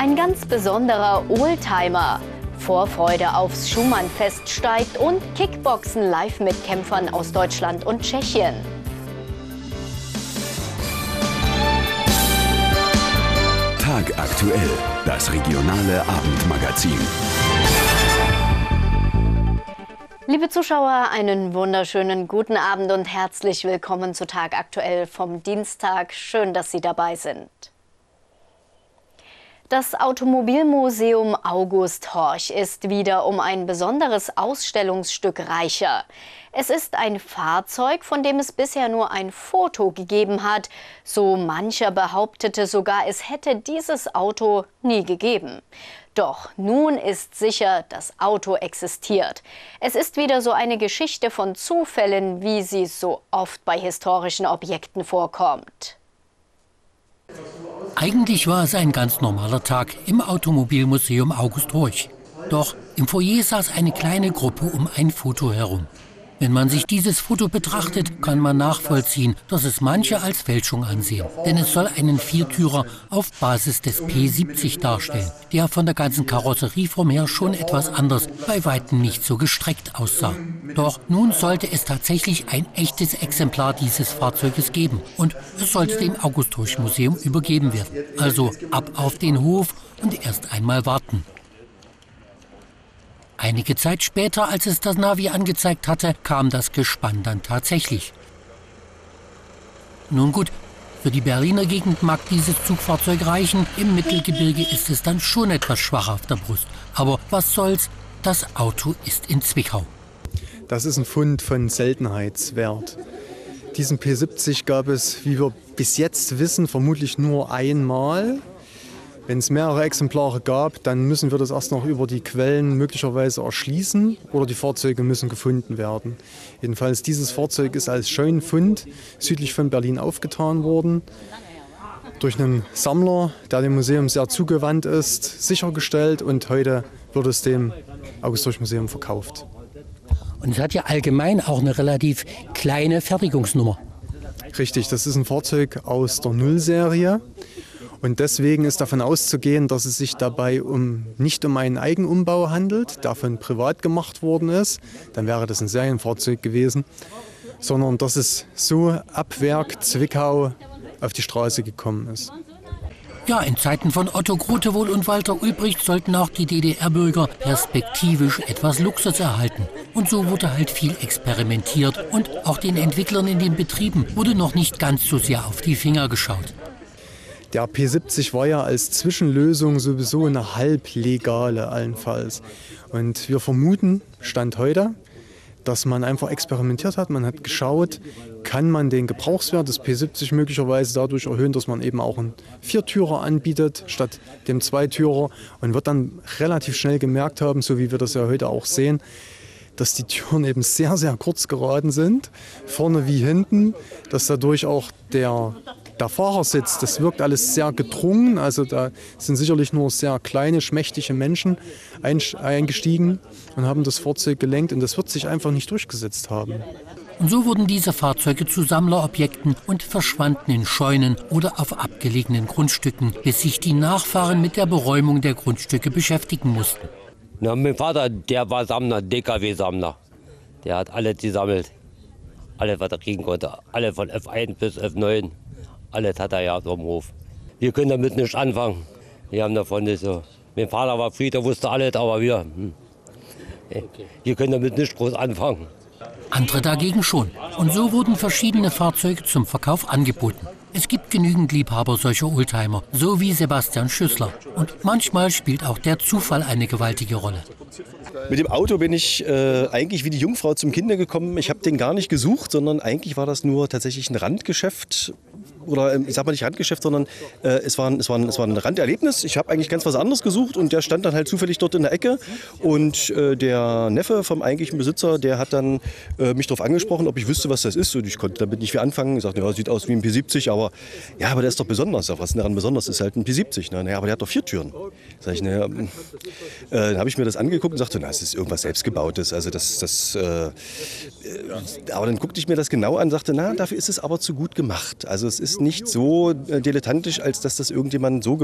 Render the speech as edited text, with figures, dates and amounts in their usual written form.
Ein ganz besonderer Oldtimer. Vorfreude aufs Schumann-Fest steigt und Kickboxen live mit Kämpfern aus Deutschland und Tschechien. Tagaktuell, das regionale Abendmagazin. Liebe Zuschauer, einen wunderschönen guten Abend und herzlich willkommen zu Tagaktuell vom Dienstag. Schön, dass Sie dabei sind. Das Automobilmuseum August Horch ist wieder um ein besonderes Ausstellungsstück reicher. Es ist ein Fahrzeug, von dem es bisher nur ein Foto gegeben hat. So mancher behauptete sogar, es hätte dieses Auto nie gegeben. Doch nun ist sicher, das Auto existiert. Es ist wieder so eine Geschichte von Zufällen, wie sie so oft bei historischen Objekten vorkommt. Eigentlich war es ein ganz normaler Tag im Automobilmuseum August Horch. Doch im Foyer saß eine kleine Gruppe um ein Foto herum. Wenn man sich dieses Foto betrachtet, kann man nachvollziehen, dass es manche als Fälschung ansehen. Denn es soll einen Viertürer auf Basis des P70 darstellen, der von der ganzen Karosserieform her schon etwas anders, bei weitem nicht so gestreckt aussah. Doch nun sollte es tatsächlich ein echtes Exemplar dieses Fahrzeuges geben und es sollte dem August Horch Museum übergeben werden. Also ab auf den Hof und erst einmal warten. Einige Zeit später, als es das Navi angezeigt hatte, kam das Gespann dann tatsächlich. Nun gut, für die Berliner Gegend mag dieses Zugfahrzeug reichen, im Mittelgebirge ist es dann schon etwas schwach auf der Brust. Aber was soll's, das Auto ist in Zwickau. Das ist ein Fund von Seltenheitswert. Diesen P70 gab es, wie wir bis jetzt wissen, vermutlich nur einmal. Wenn es mehrere Exemplare gab, dann müssen wir das erst noch über die Quellen möglicherweise erschließen oder die Fahrzeuge müssen gefunden werden. Jedenfalls dieses Fahrzeug ist als Scheunenfund südlich von Berlin aufgetan worden, durch einen Sammler, der dem Museum sehr zugewandt ist, sichergestellt und heute wird es dem August Horch Museum verkauft. Und es hat ja allgemein auch eine relativ kleine Fertigungsnummer. Richtig, das ist ein Fahrzeug aus der Nullserie. Und deswegen ist davon auszugehen, dass es sich dabei nicht um einen Eigenumbau handelt, der von privat gemacht worden ist, dann wäre das ein Serienfahrzeug gewesen, sondern dass es so ab Werk Zwickau auf die Straße gekommen ist. Ja, in Zeiten von Otto Grotewohl und Walter Ulbricht sollten auch die DDR-Bürger perspektivisch etwas Luxus erhalten. Und so wurde halt viel experimentiert und auch den Entwicklern in den Betrieben wurde noch nicht ganz so sehr auf die Finger geschaut. Der P70 war ja als Zwischenlösung sowieso eine halblegale allenfalls. Und wir vermuten, Stand heute, dass man einfach experimentiert hat. Man hat geschaut, kann man den Gebrauchswert des P70 möglicherweise dadurch erhöhen, dass man eben auch einen Viertürer anbietet statt dem Zweitürer. Und wird dann relativ schnell gemerkt haben, so wie wir das ja heute auch sehen, dass die Türen eben sehr, sehr kurz geraten sind, vorne wie hinten, dass dadurch auch der Fahrersitz, das wirkt alles sehr gedrungen, also da sind sicherlich nur sehr kleine, schmächtige Menschen eingestiegen und haben das Fahrzeug gelenkt und das wird sich einfach nicht durchgesetzt haben. Und so wurden diese Fahrzeuge zu Sammlerobjekten und verschwanden in Scheunen oder auf abgelegenen Grundstücken, bis sich die Nachfahren mit der Beräumung der Grundstücke beschäftigen mussten. Na, mein Vater, der war Sammler, DKW-Sammler. Der hat alles gesammelt, alles, was er kriegen konnte, alle von F1 bis F9. Alles hat er ja auf dem Hof. Wir können damit nicht anfangen. Wir haben davon nicht so. Mein Vater war Fried, wusste alles, aber wir können damit nicht groß anfangen. Andere dagegen schon. Und so wurden verschiedene Fahrzeuge zum Verkauf angeboten. Es gibt genügend Liebhaber solcher Oldtimer, so wie Sebastian Schüssler. Und manchmal spielt auch der Zufall eine gewaltige Rolle. Mit dem Auto bin ich eigentlich wie die Jungfrau zum Kinder gekommen. Ich habe den gar nicht gesucht, sondern eigentlich war das nur tatsächlich ein Randgeschäft. Oder ich sag mal nicht Randgeschäft, sondern es war ein Randerlebnis. Ich habe eigentlich ganz was anderes gesucht und der stand dann halt zufällig dort in der Ecke. Und der Neffe vom eigentlichen Besitzer, der hat dann mich darauf angesprochen, ob ich wüsste, was das ist. Und ich konnte damit nicht viel anfangen. Ich sagte, ja, sieht aus wie ein P70, aber der ist doch besonders. Was ist denn daran besonders? Das ist halt ein P70. Ne? Naja, aber der hat doch 4 Türen. Sag ich, naja, dann habe ich mir das angeguckt und sagte, na, es ist irgendwas Selbstgebautes. Also aber dann guckte ich mir das genau an und sagte, na, dafür ist es aber zu gut gemacht. Also es ist nicht so dilettantisch, als dass das irgendjemand so